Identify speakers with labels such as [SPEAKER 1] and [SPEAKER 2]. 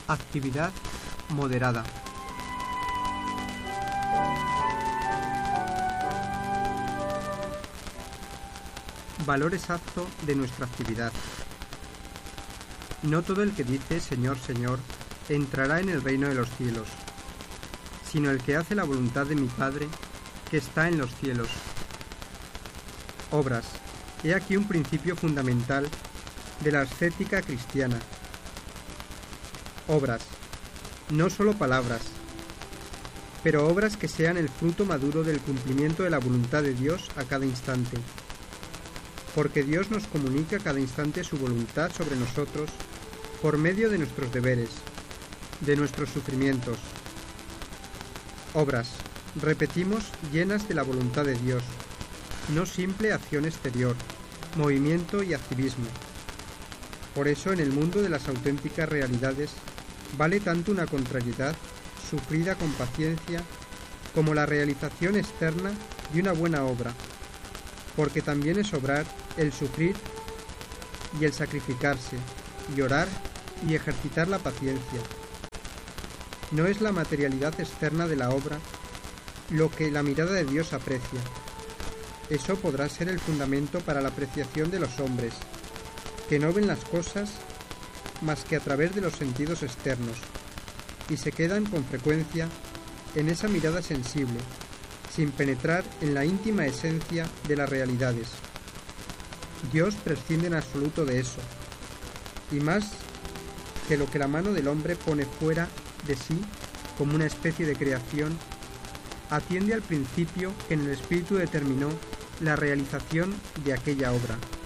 [SPEAKER 1] Actividad moderada. Valor exacto de nuestra actividad. No todo el que dice Señor, Señor, entrará en el reino de los cielos, sino el que hace la voluntad de mi Padre, que está en los cielos. Obras. He aquí un principio fundamental de la ascética cristiana. Obras. No solo palabras, pero obras que sean el fruto maduro del cumplimiento de la voluntad de Dios a cada instante. Porque Dios nos comunica a cada instante su voluntad sobre nosotros por medio de nuestros deberes, de nuestros sufrimientos. Obras, repetimos, llenas de la voluntad de Dios, no simple acción exterior, movimiento y activismo. Por eso en el mundo de las auténticas realidades vale tanto una contrariedad sufrida con paciencia como la realización externa de una buena obra, porque también es obrar el sufrir y el sacrificarse, y orar y ejercitar la paciencia. No es la materialidad externa de la obra lo que la mirada de Dios aprecia. Eso podrá ser el fundamento para la apreciación de los hombres, que no ven las cosas más que a través de los sentidos externos, y se quedan con frecuencia en esa mirada sensible, sin penetrar en la íntima esencia de las realidades. Dios prescinde en absoluto de eso, y más que lo que la mano del hombre pone fuera de sí como una especie de creación, atiende al principio que en el Espíritu determinó la realización de aquella obra.